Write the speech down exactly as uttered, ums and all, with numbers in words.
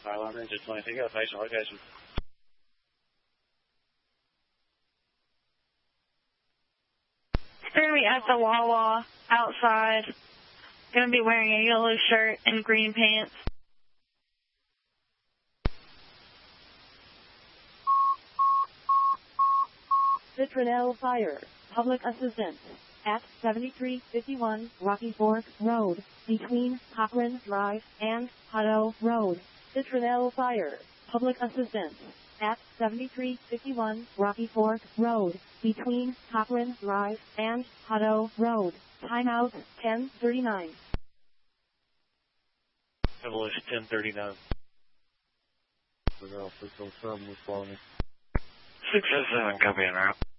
Pylon engine twenty, go, station location. We're going to be at the Wawa outside. Going to be wearing a yellow shirt and green pants. Citronelle Fire, Public Assistance, at seventy-three fifty-one Rocky Fork Road, between Cochrane Drive and Hutto Road. Citronelle Fire, Public Assistance, at seventy-three fifty-one Rocky Fork Road, between Cochrane Drive and Hutto Road. Timeout ten thirty-nine. Evolution ten thirty-nine. six oh seven, responding. six oh seven, copy and route.